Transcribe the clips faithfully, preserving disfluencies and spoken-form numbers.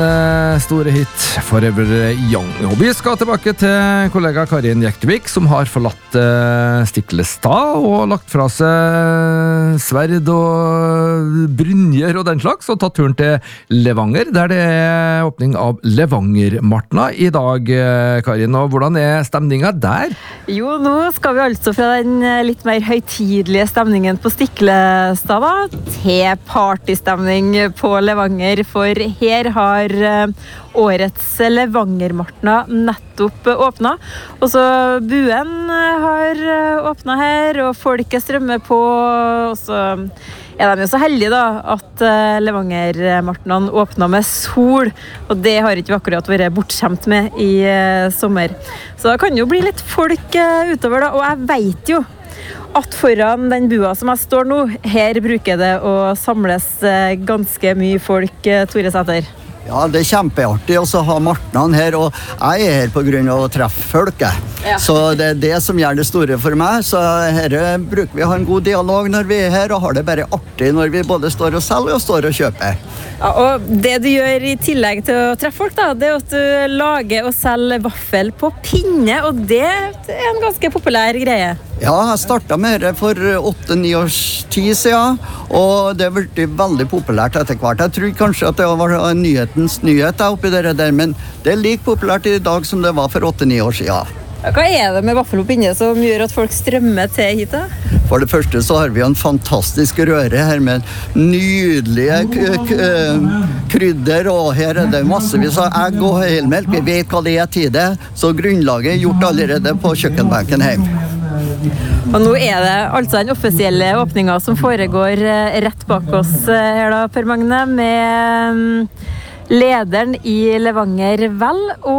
Store hit Forever Young. Og vi skal tilbake til kollega Karin Jektvik, som har forlatt uh, Stiklestad og lagt fra seg sverd og brynjer og den slags, og tatt turen til Levanger, der det er åpning av Levangermartna i dag, Karin. Og hvordan er stemningen der? Jo, nå skal vi altså fra den litt mer høytidelige stemningen på Stiklestad da, til partystemning på Levanger, for her har årets Levangermartna nettopp åpnet, og så buen har åpnet her, og folket strømmer på, og så er de jo så heldige da, at Levangermartnaen åpnet med sol, og det har ikke vi akkurat vært bortskjemt med i sommer. Så det kan jo bli litt folk utover da, og jeg vet jo at foran den bua som jeg står nå, her bruker det å samles ganske mye folk, Tore Sæter. Ja, det er kjempeartig å ha Martnaen her, og jeg er her på grunn av å treffe folk. Ja. Så det er det som gjør det store for meg, så her bruker vi å ha en god dialog når vi er her, og har det bare artig når vi både står og selger og står og kjøper. Ja, og det du gjør i tillegg til å treffe folk da, det er at du lager og selger vaffel på pinne, og det er en ganske populær greie. Ja, jeg startet med det for åtte-ni års tid siden, og det har blitt veldig populært etter hvert. Jeg tror kanskje at det var nyhetens nyhet oppi det der, men det er like populært i dag som det var for åtte-ni år siden. Hva er det med vaffel på pinne som gjør at folk strømmer til hit da? For det første så har vi en fantastisk røre her med nydelige k- k- krydder, og her er det massevis av egg og helmelk. Vi vet hva det er til det, så grunnlaget er gjort allerede på kjøkkenbenken hjemme. Og nå er det altså den offisielle åpningen som foregår rett bak oss her da, Per Magne, med lederen i Levanger Vel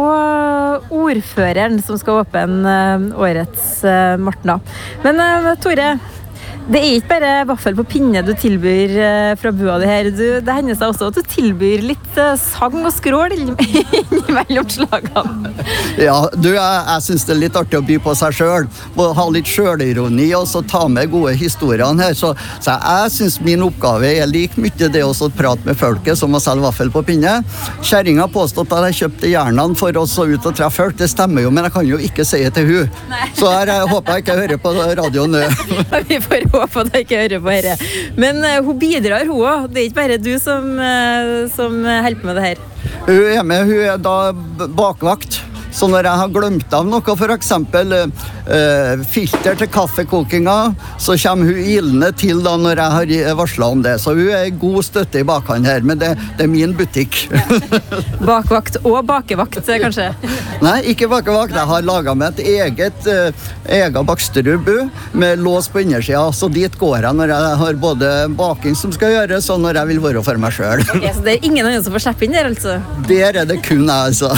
og ordføreren som skal åpne årets Martna. Men Tore, det er ikke bare vaffel på pinne du tilbyr fra bua di her. Du, det hender seg også at du tilbyr litt sang og skrål mellom slagene. Ja, du, jeg, jeg synes det er litt artig å by på seg selv, og ha litt selvironi og så ta med gode historiene her. Så, så jeg synes min oppgave er like mye det å prate med folket som å selge vaffel på pinne. Kjæringen har påstått at jeg kjøpte hjernene for oss å ut og treffe folk. Det stemmer jo, men jeg kan jo ikke si det til hun. Nei. Så her jeg håper jeg ikke hører på radioen nå. Vi får håpe at jeg ikke hører på dette. Men uh, hun bidrar, hun også. Det er ikke bare du som, uh, som hjelper med det her. Hun er med, hun er da bakvakt. Så når jeg har glemt av noe, for eksempel uh, filter til kaffekokinga, så kommer hun ilende til da når jeg har varslet om det. Så hun er god støtte i bakhånd her, men det, det er min butikk. Bakvakt og bakevakt, kanskje? Nei, ikke bakevakt. Jeg har laget med et eget, uh, eget baksterudbu med lås på innersiden, så dit går jeg når jeg har både baking som skal gjøres, og når jeg vil være for meg selv. Ok, så det er ingen annen som får slippe inn der, altså? Der er det kun jeg, altså.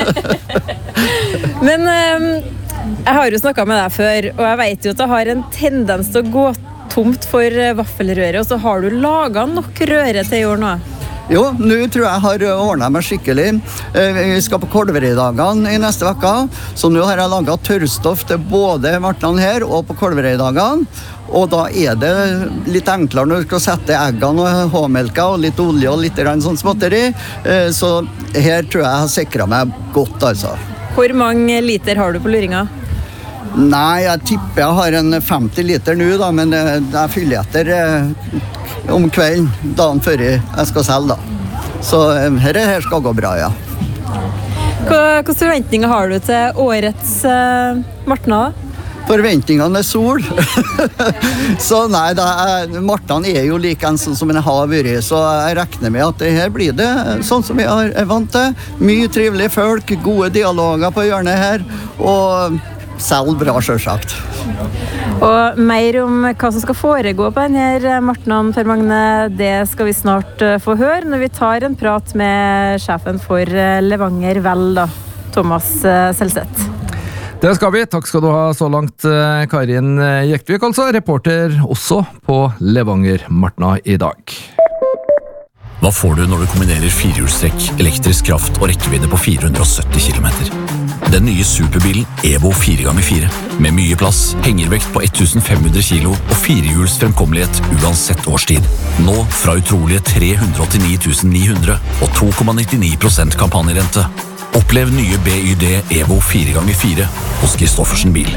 Men um, jeg har jo snakket med deg før, og jeg vet jo at jeg har en tendens til å gå tomt for vaffelrøre, og så har du laget nok røre til i år nå? Jo, nå tror jeg jeg har ordnet meg skikkelig. Vi skal på Kolvereidagene i neste vekka, så nå har jeg laget tørrstoff til både Martnaen her og på Kolvereidagene. Og da er det litt enklere når du skal sette eggene og H-melka og litt olje og litt sånn småtteri. Så her tror jeg jeg har sikret meg godt, altså. Hvor mange liter har du på luringa? Nei, jeg tipper jeg har en femti liter nå, da, men jeg fyller etter om kvelden, dagen før jeg skal selge, da. Så her, her skal gå bra, ja. Hvilke forventninger har du til årets uh, Martna, da? Forventningene er sol. Så nei, da er, Martnaen er jo like en sånn som den har vært, så jeg regner med at det her blir det sånn som vi er vant til. Mye trivelige folk, gode dialoger på hjørnet her, og selv bra selvsagt. Og mer om hva som skal foregå på denne Martnaen, Per Magne, det skal vi snart få høre når vi tar en prat med sjefen for Levanger Vel, da, Thomas Selseth. Det skal vi. Takk skal du ha så langt, Karin Jektvik, altså reporter også på Levangermartna i dag. Hva får du når du kombinerer firehjulstrekk, elektrisk kraft og rekkevidde på fire hundre og sytti kilometer? Den nye superbilen Evo fire ganger fire. Med mye plass, hengervekt på femten hundre kilo og firehjuls fremkommelighet uansett årstid. Nå fra utrolige tre hundre åttini tusen ni hundre og to komma nittini prosent kampanjerente. Opplev nye B Y D Evo fire ganger fire hos Kristoffersen bil.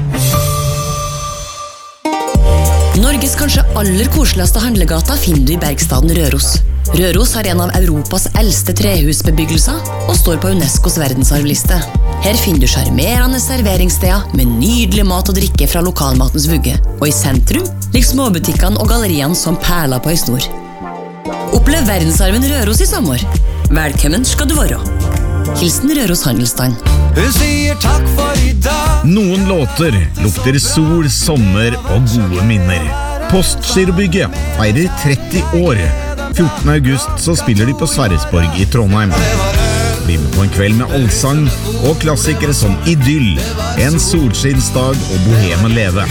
Norges kanskje aller koseligste handlegata finner du i Bergstaden Røros. Røros har en av Europas eldste trehusbebyggelser og står på UNESCOs verdensarvliste. Her finner du charmerende serveringssteder med nydelig mat og drikke fra lokalmatens vugge. Og i sentrum ligger småbutikkene og galleriene som perler på en snor. Opplev verdensarven Røros i sommer. Velkommen skal du være. Hilsen Røros Handelsstand. Hun sier takk for i dag. Noen låter lukter sol, sommer og gode minner. Postgirobygget feirer tretti år. fjortende august så spiller de på Sverresborg i Trondheim. Bli med på en kveld med allsang og klassikere som Idyll, En solskinnsdag og Bohemen leve.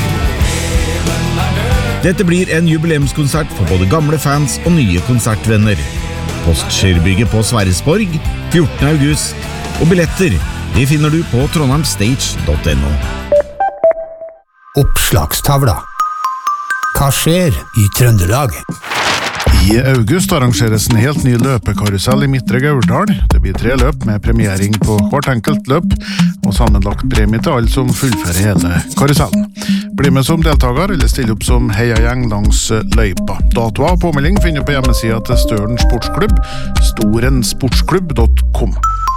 Dette blir en jubileumskonsert for både gamle fans og nye konsertvenner. Postgirobygget på Sverresborg fjortende august, og billetter de finner du på trondheimstage punktum no. Oppslagstavla. Hva skjer i Trøndelag? I august arrangeres en helt ny løpekarusell i Midtre Gauldal. Det blir tre løp med premiering på hvert enkelt løp, og sammenlagt premie til alle som fullfører hele karusellen. Bli med som deltaker eller stille opp som heiagjeng langs løypa. Datoer og påmelding finner du på hjemmesida til Støren Sportsklubb, storensportsklubb punktum com.